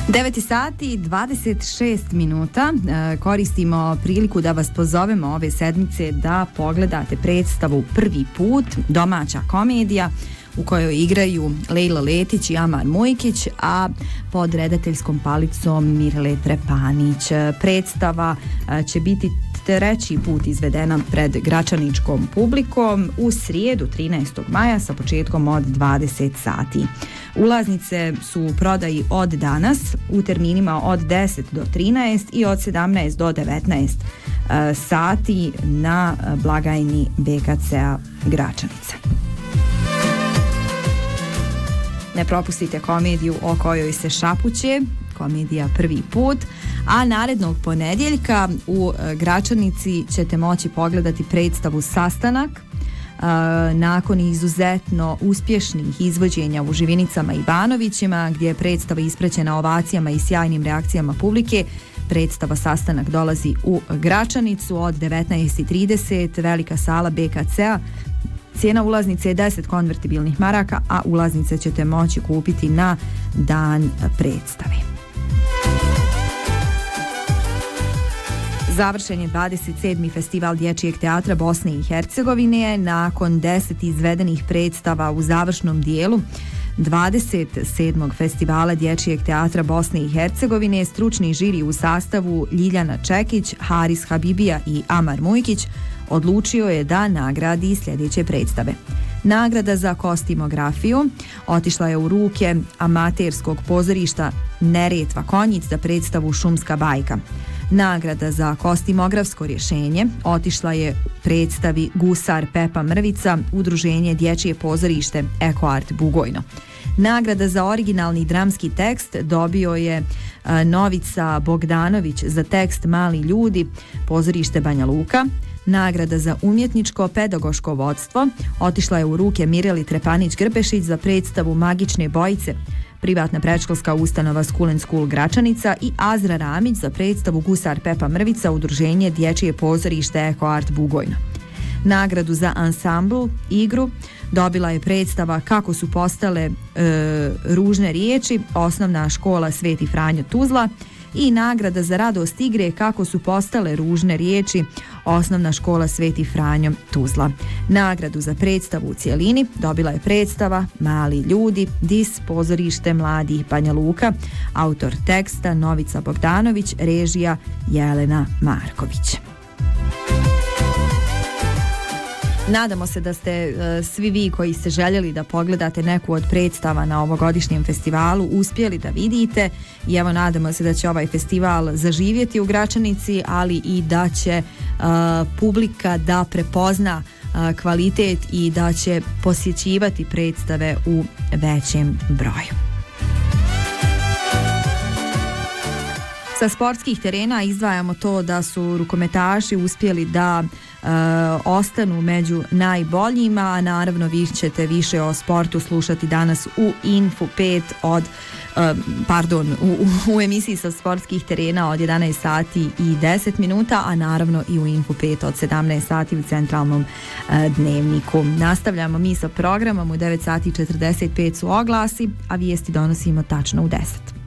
9 sati 26 minuta. Koristimo priliku da vas pozovemo ove sedmice da pogledate predstavu Prvi put, domaća komedija u kojoj igraju Lejla Letić i Amar Mujkić, a pod redateljskom palicom Mirele Trepanić. Predstava će biti treći put izvedena pred gračaničkom publikom u srijedu 13. maja sa početkom od 20 sati. Ulaznice su u prodaji od danas u terminima od 10 do 13 i od 17 do 19 sati na blagajni BKC-a Gračanica. Ne propustite komediju o kojoj se šapuće, komedija Prvi put, a narednog ponedjeljka u Gračanici ćete moći pogledati predstavu Sastanak. Nakon izuzetno uspješnih izvođenja u Živinicama i Banovićima, gdje je predstava ispraćena ovacijama i sjajnim reakcijama publike, predstava Sastanak dolazi u Gračanicu od 19:30, velika sala BKC-a. Cijena ulaznice je 10 konvertibilnih maraka, a ulaznice ćete moći kupiti na dan predstave. Završen je 27. festival Dječjeg teatra Bosne i Hercegovine. Nakon 10 izvedenih predstava u završnom dijelu 27. festivala Dječjeg teatra Bosne i Hercegovine, stručni žiri u sastavu Ljiljana Čekić, Haris Habibija i Amar Mujkić odlučio je da nagradi sljedeće predstave. Nagrada za kostimografiju otišla je u ruke amaterskog pozorišta Neretva Konjic za predstavu Šumska bajka. Nagrada za kostimografsko rješenje otišla je predstavi Gusar Pepa Mrvica, udruženje Dječje pozorište Eko Art Bugojno. Nagrada za originalni dramski tekst dobio je Novica Bogdanović za tekst Mali ljudi, pozorište Banja Luka. Nagrada za umjetničko pedagoško vodstvo otišla je u ruke Mireli Trepanić-Grbešić za predstavu Magične bojice, privatna predškolska ustanova School and School Gračanica, i Azra Ramić za predstavu Gusar Pepa Mrvica, udruženje Dječje pozorište Eko Art Bugojno. Nagradu za ansambl igru dobila je predstava Kako su postale ružne riječi, osnovna škola Sveti Franjo Tuzla, i nagrada za radost igre Kako su postale ružne riječi, osnovna škola Sveti Franjo Tuzla. Nagradu za predstavu u cijelini dobila je predstava Mali ljudi, DIS, pozorište Mladih Banja Luka, autor teksta Novica Bogdanović, režija Jelena Marković. Nadamo se da ste svi vi koji ste željeli da pogledate neku od predstava na ovogodišnjem festivalu uspjeli da vidite, i evo nadamo se da će ovaj festival zaživjeti u Gračanici, ali i da će publika da prepozna kvalitet i da će posjećivati predstave u većem broju. Sa sportskih terena izdvajamo to da su rukometaši uspjeli da ostanu među najboljima, a naravno vi ćete više o sportu slušati danas u Info 5 u emisiji sa sportskih terena od 11 sati i 10 minuta, a naravno i u Info 5 od 17 sati u centralnom dnevniku. Nastavljamo mi sa programom, u 9 sati 45 su oglasi, a vijesti donosimo tačno u 10.